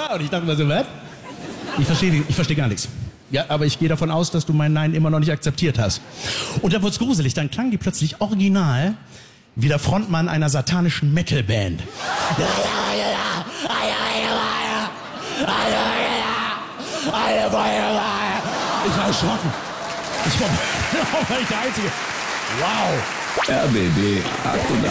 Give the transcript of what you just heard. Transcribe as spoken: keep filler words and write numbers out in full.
Und ich dachte mir so, was? Ich verstehe ich versteh gar nichts. Ja, aber ich gehe davon aus, dass du mein Nein immer noch nicht akzeptiert hast. Und dann wurd's gruselig. Dann klang die plötzlich original wie der Frontmann einer satanischen Metalband. Ich war erschrocken. Ich war, war ich der Einzige. Wow. R B B achtundachtzig.